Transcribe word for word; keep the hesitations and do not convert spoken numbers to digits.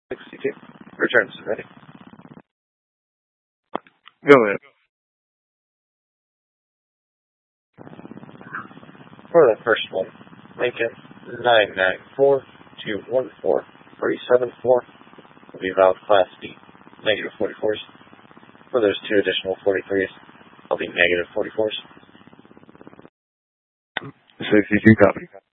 sixty-two. Returns ready. Go ahead. For the first one, Lincoln nine nine four two one four three seven four will be valid Class D, negative forty-fours. For those two additional forty-threes, they'll be negative forty-fours. sixty-two copy.